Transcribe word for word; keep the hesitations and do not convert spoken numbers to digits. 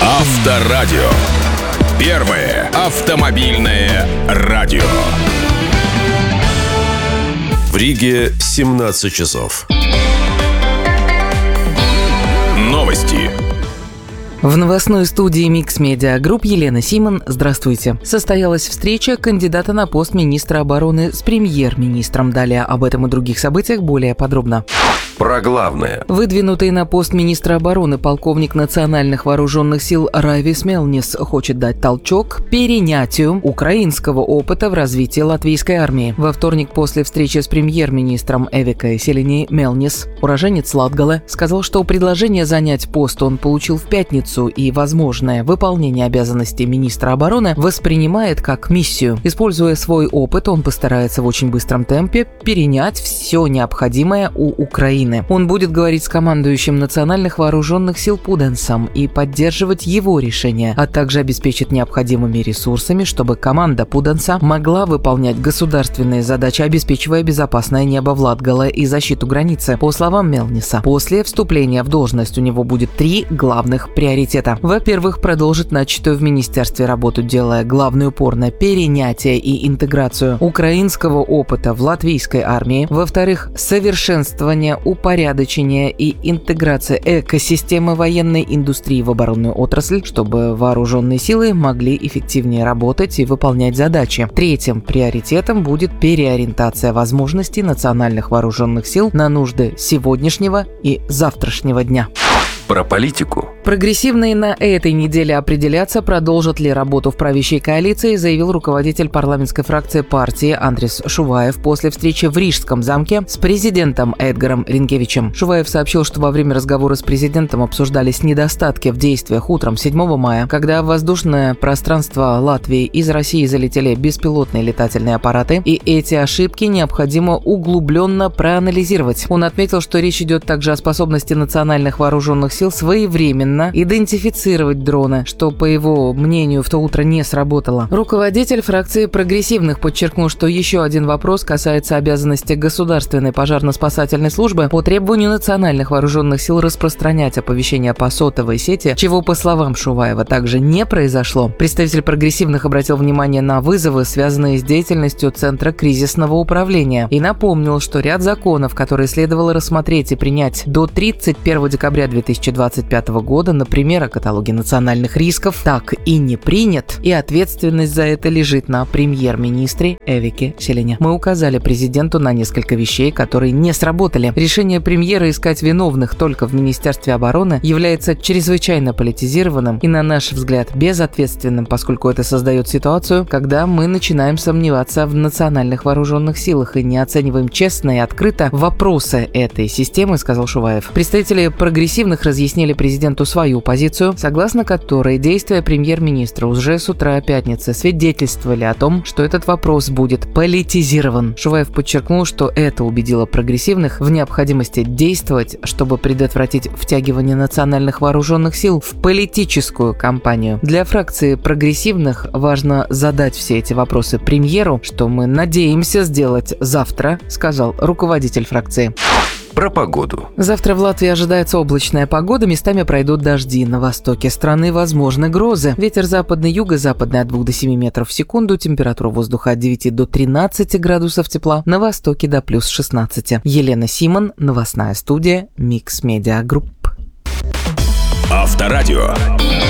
Авторадио. Первое автомобильное радио. В Риге семнадцать часов. Новости. В новостной студии Mix Media Group Елена Симон. Здравствуйте. Состоялась встреча кандидата на пост министра обороны с премьер-министром. Далее об этом и других событиях более подробно. Про главное. Выдвинутый на пост министра обороны полковник национальных вооруженных сил Райвис Мелнис хочет дать толчок перенятию украинского опыта в развитии латвийской армии. Во вторник после встречи с премьер-министром Эвика Селени Мелнис, уроженец Латгалы, сказал, что предложение занять пост он получил в пятницу и возможное выполнение обязанностей министра обороны воспринимает как миссию. Используя свой опыт, он постарается в очень быстром темпе перенять все необходимое у Украины. Он будет говорить с командующим национальных вооруженных сил Пуденсом и поддерживать его решения, а также обеспечит необходимыми ресурсами, чтобы команда Пуденса могла выполнять государственные задачи, обеспечивая безопасное небо в Латгале и защиту границы. По словам Мелниса, после вступления в должность у него будет три главных приоритета. Во-первых, продолжить начатую в министерстве работу, делая главный упор на перенятие и интеграцию украинского опыта в латвийской армии. Во-вторых, совершенствование упорядочение и интеграция экосистемы военной индустрии в оборонную отрасль, чтобы вооруженные силы могли эффективнее работать и выполнять задачи. Третьим приоритетом будет переориентация возможностей национальных вооруженных сил на нужды сегодняшнего и завтрашнего дня. Про политику. Прогрессивные на этой неделе определятся, продолжат ли работу в правящей коалиции, заявил руководитель парламентской фракции партии Андрис Шуваев после встречи в Рижском замке с президентом Эдгаром Ринкевичем. Шуваев сообщил, что во время разговора с президентом обсуждались недостатки в действиях утром седьмого мая, когда в воздушное пространство Латвии из России залетели беспилотные летательные аппараты, и эти ошибки необходимо углубленно проанализировать. Он отметил, что речь идет также о способности национальных вооруженных сил своевременно идентифицировать дроны, что, по его мнению, в то утро не сработало. Руководитель фракции прогрессивных подчеркнул, что еще один вопрос касается обязанности государственной пожарно-спасательной службы по требованию национальных вооруженных сил распространять оповещения по сотовой сети, чего, по словам Шуваева, также не произошло. Представитель прогрессивных обратил внимание на вызовы, связанные с деятельностью Центра кризисного управления, и напомнил, что ряд законов, которые следовало рассмотреть и принять до тридцать первого декабря две тысячи двадцать пятого года, например, о каталоге национальных рисков, так и не принят, и ответственность за это лежит на премьер-министре Эвике Селене. Мы указали президенту на несколько вещей, которые не сработали. Решение премьера искать виновных только в Министерстве обороны является чрезвычайно политизированным и, на наш взгляд, безответственным, поскольку это создает ситуацию, когда мы начинаем сомневаться в национальных вооруженных силах и не оцениваем честно и открыто вопросы этой системы, сказал Шуваев. Представители прогрессивных разъяснили президенту свою позицию, согласно которой действия премьер-министра уже с утра пятницы свидетельствовали о том, что этот вопрос будет политизирован. Шуваев подчеркнул, что это убедило прогрессивных в необходимости действовать, чтобы предотвратить втягивание национальных вооруженных сил в политическую кампанию. Для фракции прогрессивных важно задать все эти вопросы премьеру, что мы надеемся сделать завтра, сказал руководитель фракции. Про погоду. Завтра в Латвии ожидается облачная погода, местами пройдут дожди. На востоке страны возможны грозы. Ветер западный, юго-западный от двух до семи метров в секунду. Температура воздуха от девяти до тринадцати градусов тепла. На востоке до плюс шестнадцати. Елена Симон, новостная студия Mix Media Group. Авторадио.